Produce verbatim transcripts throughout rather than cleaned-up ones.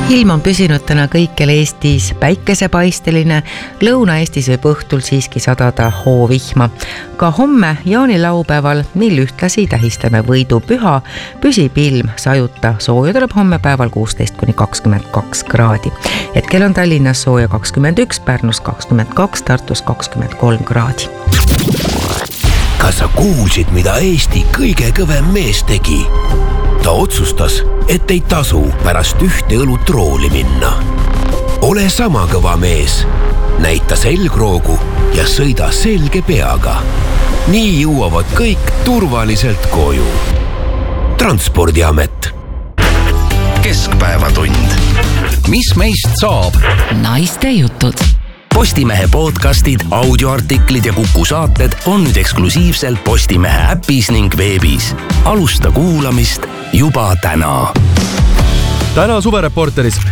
Ilm on püsinud täna kõikjal Eestis päikesepaisteline, Lõuna-Eestis võib õhtul siiski sadada hoovihma. Ka homme jaanilaupäeval, mil ühtlasi tähistame võidupüha, püsib ilm sajuta, sooja tuleb homme päeval kuusteist kuni kakskümmend kaks kraadi. Hetkel on Tallinnas sooja kakskümmend üks, Pärnus kakskümmend kaks, Tartus kakskümmend kolm kraadi. Kas sa kuulsid, mida Eesti kõige kõvem mees tegi? Ta otsustas, et ei tasu pärast ühte õlut rooli minna. Ole sama kõva mees, näita selgroogu ja sõida selge peaga. Nii jõuavad kõik turvaliselt koju. Transpordiamet. Keskpäevatund. Mis meist saab? Naiste jutud. Postimehe podcastid, audioartiklid ja Kuku saated on nüüd eksklusiivselt Postimehe äpis ning veebis. Alusta kuulamist juba täna. Täna suvereporteris.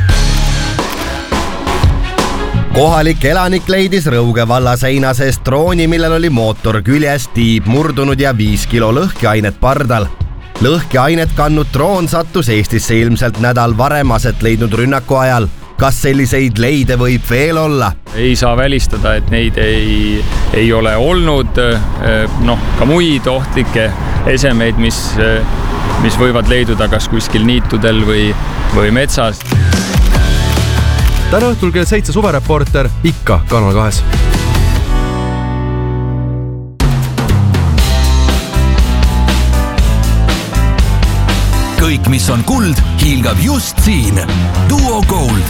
Kohalik elanik leidis Rõuge valla seina seest drooni, millel oli mootor küljes, tiib murdunud ja viis kilo lõhkeainet pardal. Lõhkeainet kannud droon sattus Eestisse ilmselt nädal varem aset leidnud rünnaku ajal. Kas selliseid leide võib veel olla? Ei saa välistada, et neid ei, ei ole olnud, noh, ka muid ohtlikke esemeid, mis, mis võivad leiduda kas kuskil niitudel või, või metsas. Täna õhtul kell seitse suvereporter ikka Kanal kahes. Kõik, mis on kuld, hiilgab just siin. Duo Gold.